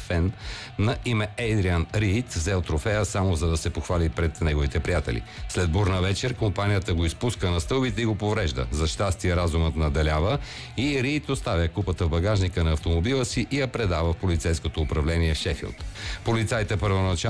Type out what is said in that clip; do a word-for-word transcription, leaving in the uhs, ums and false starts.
фен на име Ейдриан Рийд взел трофея само за да се похвали пред неговите приятели. След бурна вечер компанията го изпуска на стълбите и го поврежда. За щастие разумът наделява и Рийд оставя купата в багажника на автомобила си и я предава в полицейското управление в Шефилд. Полицайите първоначално